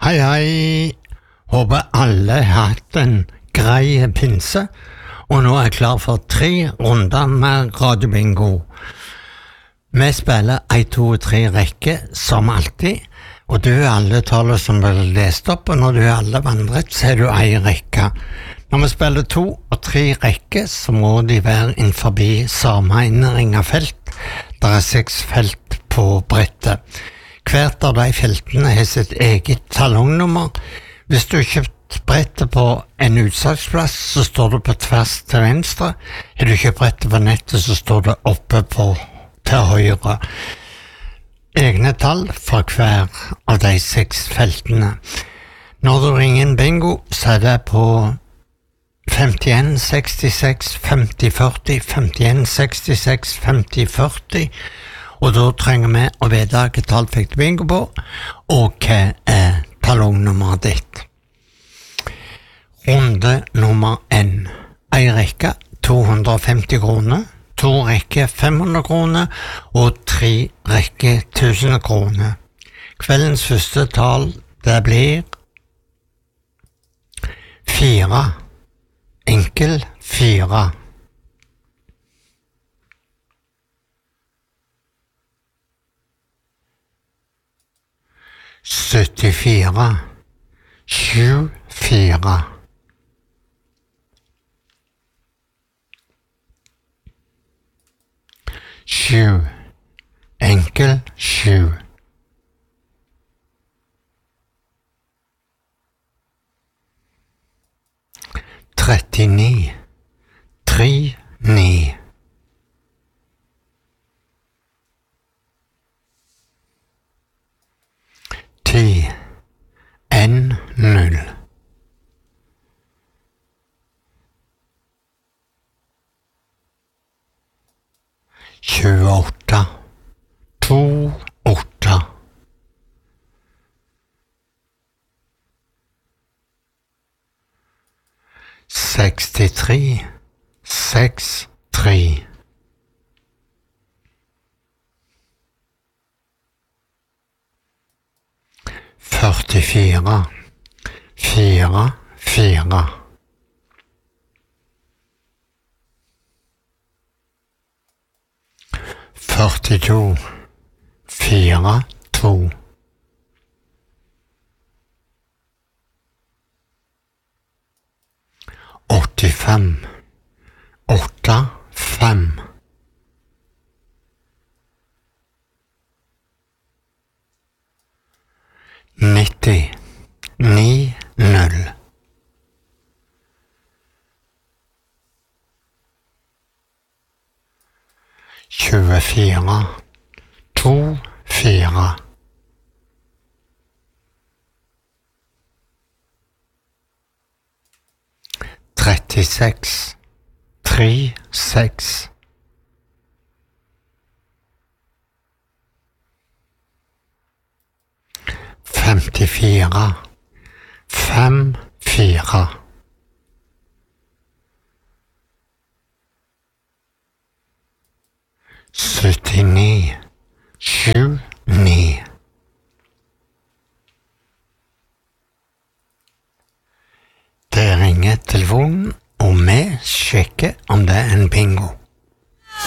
Hei, hei. Håper alle har hatt en grei pinse, og nå er jeg klar for 3 runder med radiobingo. Vi spiller 1, 2 og 3 rekke, som alltid, og du er alle tallet som blir lest opp, og når du er alle vandret, så er du 1 rekke. Når vi spiller 2 og 3 rekke, så må de være innenfor samme innringet felt. Det er 6 felt på brettet. Hvert av de feltene har sitt eget talongnummer. Hvis du har kjøpt brettet på en utsalgsplass, så står det på tvers til venstre. Har du kjøpt brettet på nettet, så står det oppe på til høyre. Egne tall for hver av de 6 feltene. Når du ringer en bingo, så er det på 51 66 50 40, 51 66 50 40. Og da trenger vi å vite hvilket tall fikk du bingo på, og hva er talongnummeret ditt. Runde nummer 1. 1 rekke 250 kroner, 2 rekke 500 kroner, og 3 rekke 1000 kroner. Kveldens første tall, det blir 4. Enkel 4. 74 74 7 enkel 7 39 39 10 N0 28 28 63 63 44 4 4 42 4 2 85 8 5 90 9 0 24 2 4 36 3 6 54 5 4 79 7 9 Det ringer telefonen, og vi sjekker om det er en bingo.